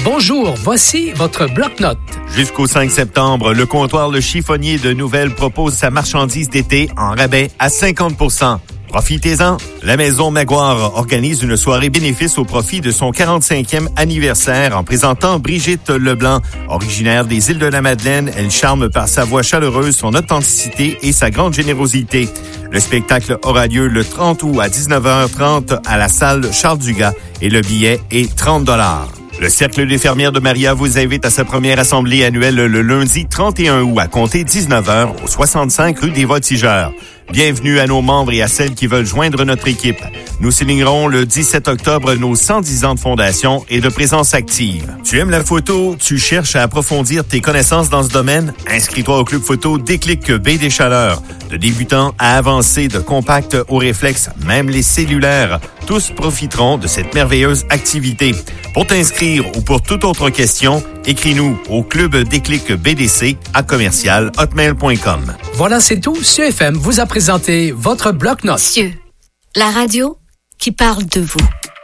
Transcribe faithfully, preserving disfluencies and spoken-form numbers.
Bonjour, voici votre bloc-notes. Jusqu'au cinq septembre, le comptoir Le Chiffonnier de Nouvelles propose sa marchandise d'été en rabais à cinquante pour cent. Profitez-en! La Maison Maguire organise une soirée bénéfice au profit de son quarante-cinquième anniversaire en présentant Brigitte Leblanc. Originaire des îles de la Madeleine, elle charme par sa voix chaleureuse, son authenticité et sa grande générosité. Le spectacle aura lieu le trente août à dix-neuf heures trente à la salle Charles-Dugas et le billet est trente dollars. Le Cercle des fermières de Maria vous invite à sa première assemblée annuelle le lundi trente et un août à compter dix-neuf heures au soixante-cinq rue des Voltigeurs. Bienvenue à nos membres et à celles qui veulent joindre notre équipe. Nous signerons le dix-sept octobre nos cent dix ans de fondation et de présence active. Tu aimes la photo? Tu cherches à approfondir tes connaissances dans ce domaine? Inscris-toi au club photo Déclic Baie des Chaleurs. De débutants à avancés, de compacts au réflexe, même les cellulaires, tous profiteront de cette merveilleuse activité. Pour t'inscrire ou pour toute autre question, écris-nous au club Déclic B D C à commercial hotmail point com. Voilà, c'est tout. C F M vous a présenté votre bloc-notes. Cieux, la radio qui parle de vous.